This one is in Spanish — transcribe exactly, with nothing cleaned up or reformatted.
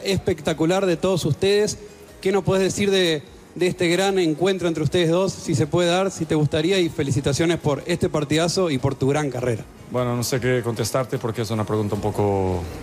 espectacular de todos ustedes. ¿Qué nos podés decir de, de este gran encuentro entre ustedes dos? Si se puede dar, si te gustaría, y felicitaciones por este partidazo y por tu gran carrera. Bueno, no sé qué contestarte porque es una pregunta un poco